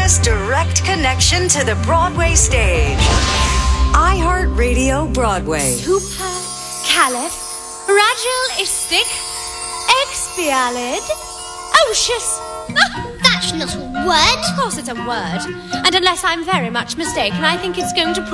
finest direct connection to the Broadway stage. iHeartRadio Broadway. Super caliph ragilistic expialidocious. That's not a word. Of course it's a word. And unless I'm very much mistaken, I think it's going to